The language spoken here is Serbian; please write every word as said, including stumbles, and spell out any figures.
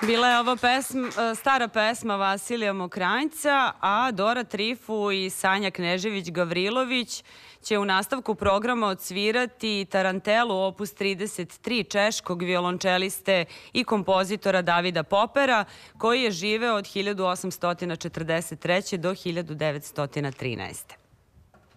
Bila je ovo pesma, stara pesma Vasilija Mokranjca, a Dora Trifu i Sanja Knežević-Gavrilović će u nastavku programa odsvirati Tarantelu opus trideset tri češkog violončeliste i kompozitora Davida Popera, koji je živeo od hiljadu osamsto četrdeset treće do hiljadu devetsto trinaeste.